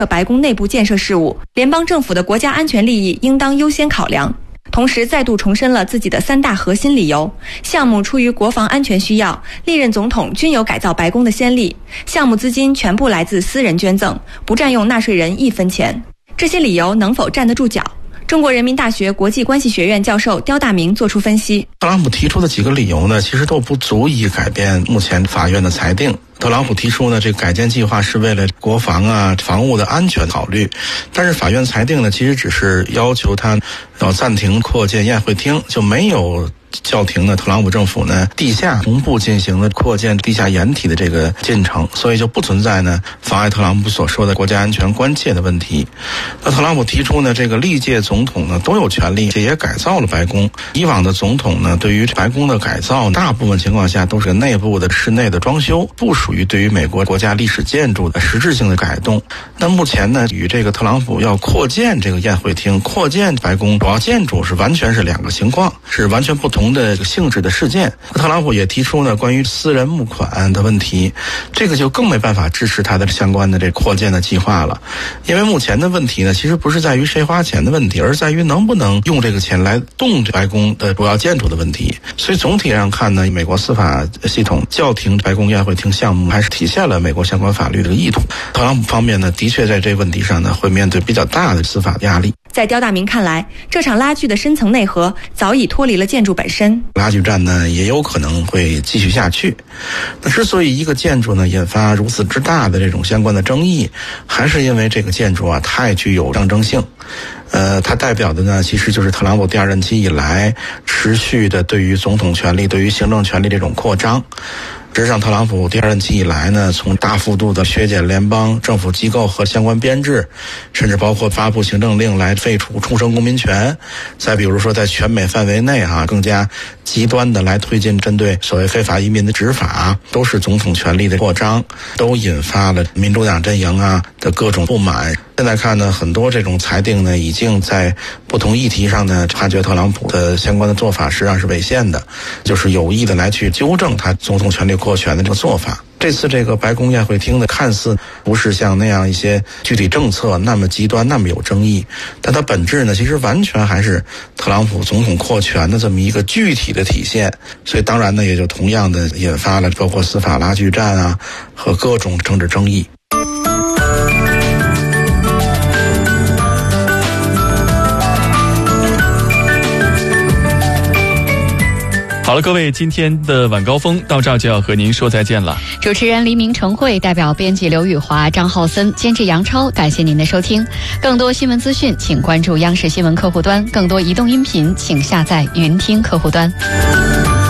白宫内部建设事务，联邦政府的国家安全利益应当优先考量。同时再度重申了自己的3大核心理由：项目出于国防安全需要，历任总统均有改造白宫的先例，项目资金全部来自私人捐赠，不占用纳税人1分钱。这些理由能否站得住脚？中国人民大学国际关系学院教授刁大明作出分析。 特朗普提出的几个理由呢，其实都不足以改变目前法院的裁定。特朗普提出呢，这个改建计划是为了国防啊、防务的安全考虑，但是法院裁定呢，其实只是要求他要暂停扩建宴会厅，就没有叫停呢特朗普政府呢地下同步进行了扩建地下掩体的这个进程，所以就不存在呢妨碍特朗普所说的国家安全关切的问题。那特朗普提出呢，这个历届总统呢都有权利也改造了白宫。以往的总统呢，对于白宫的改造，大部分情况下都是内部的室内的装修，不属于对于美国国家历史建筑的实质性的改动。但目前呢，与这个特朗普要扩建这个宴会厅、扩建白宫主要建筑是完全是2个情况，是完全不同的性质的事件。特朗普也提出呢关于私人募款的问题，这个就更没办法支持他的相关的这扩建的计划了。因为目前的问题呢，其实不是在于谁花钱的问题，而在于能不能用这个钱来动白宫的主要建筑的问题。所以总体上看呢，美国司法系统叫停白宫宴会厅项目，还是体现了美国相关法律的意图。特朗普方面呢，的确在这个问题上呢，会面对比较大的司法压力。 在刁大明看来，这场拉锯的深层内核早已脱离了建筑本身。 拉锯战呢，也有可能会继续下去。那之所以一个建筑呢引发如此之大的这种相关的争议，还是因为这个建筑啊太具有象征性。它代表的呢，其实就是特朗普第2任期以来持续的对于总统权力、对于行政权力这种扩张。事实上，特朗普第2任期以来呢，从大幅度的削减联邦政府机构和相关编制，甚至包括发布行政令来废除终身公民权，再比如说在全美范围内更加极端的来推进针对所谓非法移民的执法，都是总统权力的扩张，都引发了民主党阵营的各种不满。现在看呢，很多这种裁定呢，已经在不同议题上呢，判决特朗普的相关的做法实际上是违宪的，就是有意的来去纠正他总统权力扩权的这个做法。这次这个白宫宴会厅的看似不是像那样一些具体政策那么极端那么有争议，但它本质呢，其实完全还是特朗普总统扩权的这么一个具体的体现。所以当然呢，也就同样的引发了包括司法拉锯战和各种政治争议。 好了，各位，今天的晚高峰到这儿就要和您说再见了。 主持人黎明、陈慧，代表编辑刘宇华、张浩森，监制杨超，感谢您的收听。更多新闻资讯，请关注央视新闻客户端；更多移动音频，请下载云听客户端。